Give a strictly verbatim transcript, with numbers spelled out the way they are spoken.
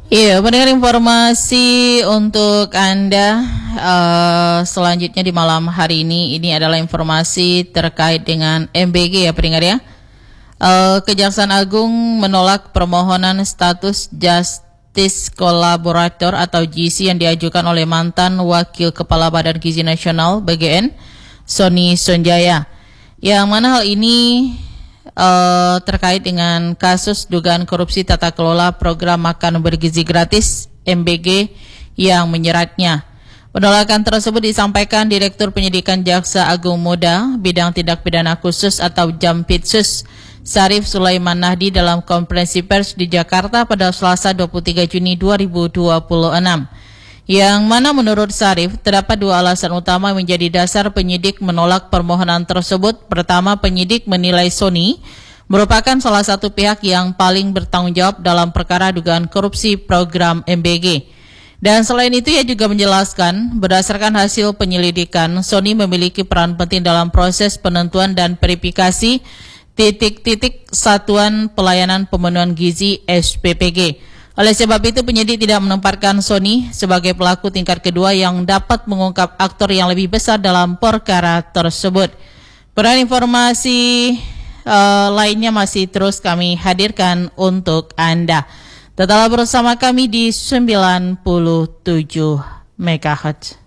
Iya, pendengar, informasi untuk Anda uh, selanjutnya di malam hari ini. Ini adalah informasi terkait dengan M B G ya pendengar ya. Uh, Kejaksaan Agung menolak permohonan status Justice Collaborator atau J C yang diajukan oleh mantan Wakil Kepala Badan Gizi Nasional B G N, Sony Sonjaya. Yang mana hal ini Uh, terkait dengan kasus dugaan korupsi tata kelola program makan bergizi gratis M B G yang menyeratnya. Penolakan tersebut disampaikan Direktur Penyidikan Jaksa Agung Muda Bidang Tindak Pidana Khusus atau Jampitsus Syarif Sulaiman Nahdi dalam konferensi pers di Jakarta pada Selasa dua puluh tiga Juni dua ribu dua puluh enam. Yang mana menurut Syarif terdapat dua alasan utama menjadi dasar penyidik menolak permohonan tersebut. Pertama, penyidik menilai Sony merupakan salah satu pihak yang paling bertanggung jawab dalam perkara dugaan korupsi program M B G. Dan selain itu ia juga menjelaskan berdasarkan hasil penyelidikan, Sony memiliki peran penting dalam proses penentuan dan verifikasi titik-titik satuan pelayanan pemenuhan gizi S P P G. Oleh sebab itu penyidik tidak menempatkan Sony sebagai pelaku tingkat kedua yang dapat mengungkap aktor yang lebih besar dalam perkara tersebut. Peran informasi uh, lainnya masih terus kami hadirkan untuk Anda. Tetaplah bersama kami di sembilan puluh tujuh megahertz.